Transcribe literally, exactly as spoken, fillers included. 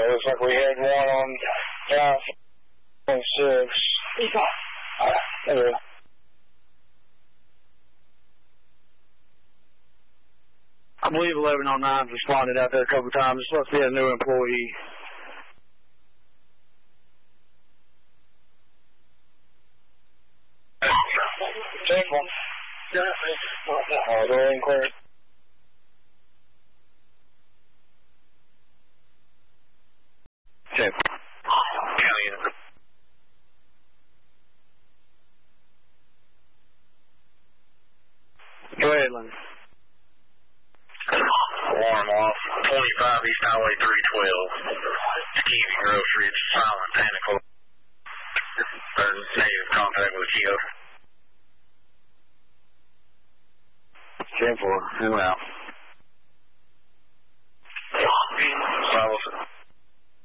looks like we had one on down twenty-six. Alright, there. I believe eleven oh nine's responded out there a couple times. It's supposed to be a new employee. Careful. Alright, go ahead and clear it. Careful. Go ahead, Lenny. Alarm off. twenty-five East Highway three twelve. Kiwi Grocery. It's silent tentacle. Or negative contact with Keo. ten four. Who out?